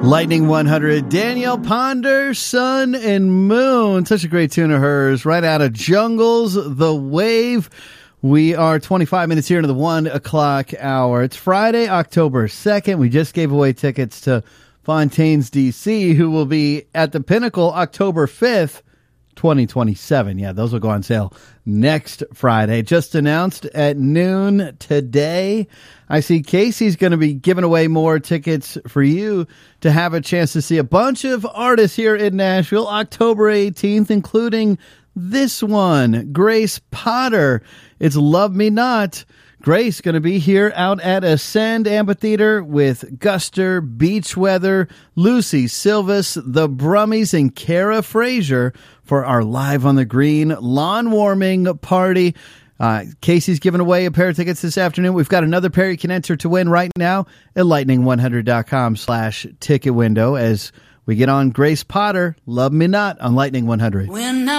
Lightning 100, Danielle Ponder, Sun and Moon. Such a great tune of hers. Right out of Jungles, The Wave. We are 25 minutes here into the 1 o'clock hour. It's Friday, October 2nd. We just gave away tickets to Fontaine's DC, who will be at the Pinnacle October 5th, 2027. Yeah, those will go on sale next Friday. Just announced at noon today. I see Casey's going to be giving away more tickets for you to have a chance to see a bunch of artists here in Nashville October 18th, including this one, Grace Potter. It's Love Me Not. Grace going to be here out at Ascend Amphitheater with Guster, Beach Weather, Lucy Silvis, the Brummies, and Kara Frazier for our Live on the Green lawn warming party. Casey's giving away a pair of tickets this afternoon. We've got another pair you can enter to win right now at lightning100.com/ticket window as we get on Grace Potter, Love Me Not on Lightning 100. When